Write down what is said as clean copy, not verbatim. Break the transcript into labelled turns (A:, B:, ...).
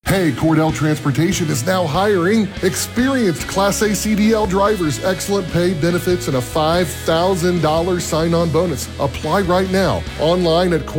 A: Hey, Cordell Transportation is now hiring experienced Class A CDL drivers, excellent pay, benefits, and a $5,000 sign-on bonus. Apply right now online at